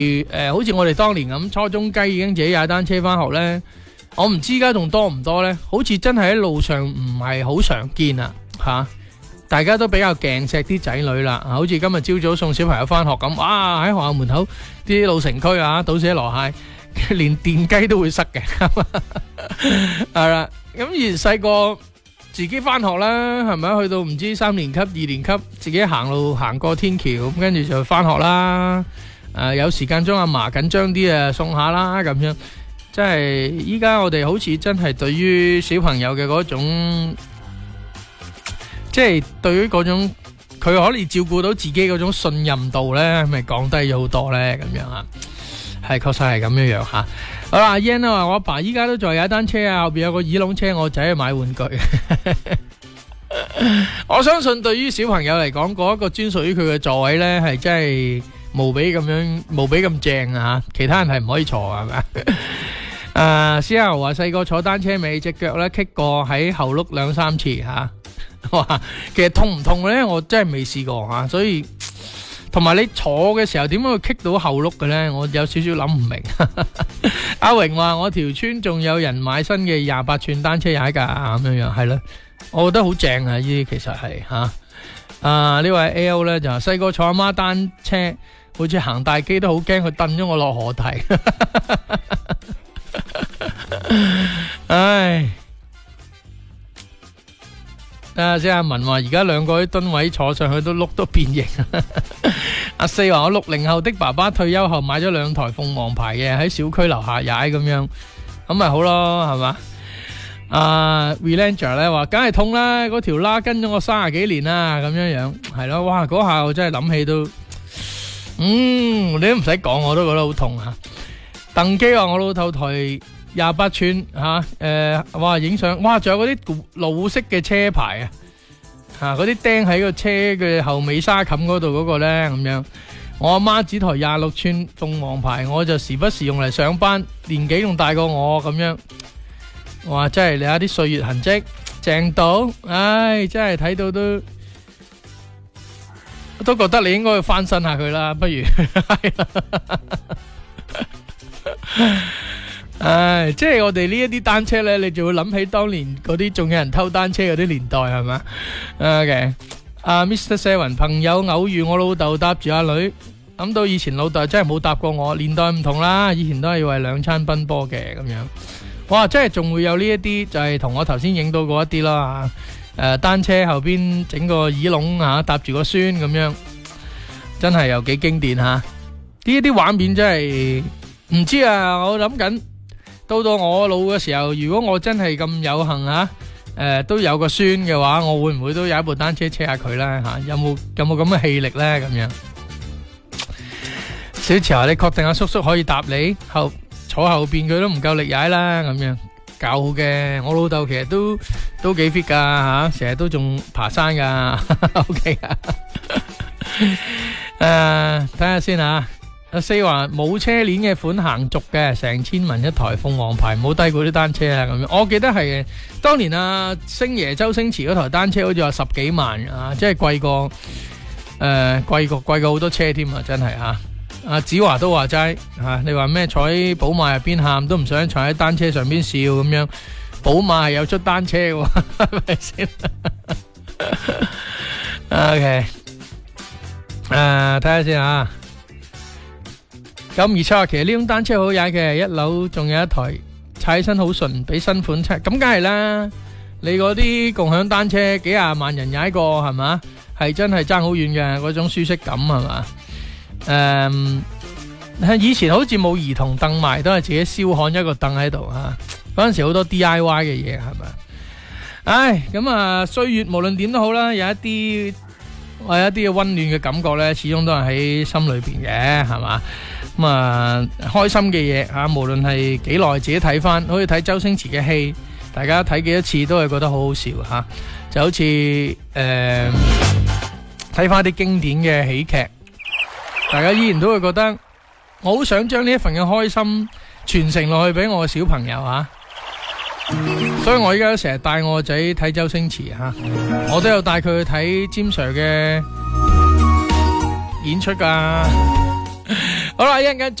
好似我哋當年咁，初中雞已經自己踩單車翻學呢。我唔知而家仲多唔多呢？好似真係喺路上唔係好常見啊，吓！大家都比較勁錫啲仔女啦，好似今日朝早送小朋友翻學咁，哇！喺學校門口啲老城區啊，倒瀉籮蟹，連電雞都會塞嘅，係啦。咁而細個自己翻學啦，係咪？去到唔知3年級、2年級，自己行路行過天橋，咁跟住就翻學啦。有時間將阿嫲緊張啲啊，送下啦咁樣。即係依家我哋好似真係對於小朋友嘅嗰種。即係對於嗰種佢可以照顧到自己嗰種信任度呢，咪降低咗好多呢？咁樣啊，係確實係咁樣樣吓。好啦，阿 Yan 話我阿爸依家都仲有踩單車啊，後邊有個耳窿車，我仔去買玩具。我相信對於小朋友嚟講，嗰一個專屬於佢嘅座位呢，係真係無比咁正啊！其他人係唔可以坐係咪？思豪話細個坐單車尾隻腳呢棘過喺後碌2-3次吓。哇，其實痛唔痛咧？我真係未試過吓，所以同埋你坐嘅時候點解會棘到後碌嘅咧？我有少少諗唔明。阿榮話我條村仲有人買新嘅28寸單車踩噶，咁樣樣係咯，我覺得好正啊！呢啲其實係吓。呢位 A.O. 咧就話細個坐阿媽單車，好似行大機都好驚佢掟咗我落河堤。唉。先阿文話而家兩個啲噸位坐上去都碌都變形。阿四話我60後的爸爸退休後買咗2台鳳凰牌嘅喺小區樓下踩咁樣，咁咪好咯係嘛？Relanger 咧話梗係痛啦，嗰條拉跟咗我30幾年啦，咁樣樣係咯，哇嗰下我真係諗起都，你都唔使講我都覺得好痛啊！鄧基話我老豆台28寸吓，哇影相，哇仲有嗰啲老式嘅車牌啊，嗰啲釘喺個車嘅後尾沙冚嗰度嗰個咧咁樣。我阿媽只台26寸鳳凰牌，我就時不時用嚟上班，年紀仲大過我咁樣。哇真係你有啲歲月痕跡正到，唉真係睇到都覺得你應該去翻身下佢啦，不如唉，即係我哋呢一啲單車呢，你就會諗起當年嗰啲仲有人偷單車嗰啲年代係嘛？OK， Mr. Seven 朋友偶遇我老豆搭住阿女，諗到以前老豆真係冇搭過我，年代唔同啦，以前都係為2餐奔波嘅咁樣。哇，真係仲會有呢一啲，就係同我頭先影到嗰一啲啦。單車後邊整個耳窿搭住個孫咁樣，真係又幾經典吓。呢一啲畫面真係唔知啊，我諗緊。到我老嘅時候，如果我真係咁有幸都有個孫嘅話，我會唔會都有一部單車車下佢咧吓？有冇咁嘅氣力咧？咁樣，小慈啊，你確定阿叔叔可以搭你坐後邊佢都唔夠力踩啦？咁樣夠嘅，我老豆其實都幾 fit 噶吓，成日都仲爬山噶。OK 啊，睇下先吓。阿四話冇車鏈嘅款行續嘅，成千蚊一台鳳凰牌，冇低過啲單車啊咁樣。我記得係當年星爺周星馳嗰台單車好似話10幾萬啊，即係貴過好多車添啊，真係吓。阿子華都話齋吓，你話咩坐喺寶馬入邊喊都唔想坐喺單車上邊笑咁樣，寶馬係有出單車嘅，係咪先？OK， 睇下先啊。咁而且話其實呢種單車好踩嘅，一樓仲有一台踩起身好順，比新款車咁梗係啦。你嗰啲共享單車幾廿萬人踩過係嘛，係真係爭好遠嘅嗰種舒適感係嘛。以前好似冇兒童凳賣，都係自己燒焊一個凳喺度吓。嗰陣時好多 DIY 嘅嘢係咪？唉，咁歲月無論點都好啦，有一啲嘅溫暖嘅感覺咧，始終都係喺心裏邊嘅係嘛。咁開心嘅嘢吓，無論係幾耐自己睇翻，好似睇周星馳嘅戲，大家睇幾多次都係覺得好好笑吓，就好似睇翻啲經典嘅喜劇，大家依然都會覺得我好想將呢一份嘅開心傳承落去俾我嘅小朋友吓，所以我依家成日帶我個仔睇周星馳吓，我都有帶佢去睇詹 Sir 嘅演出噶。 好啦，一陣間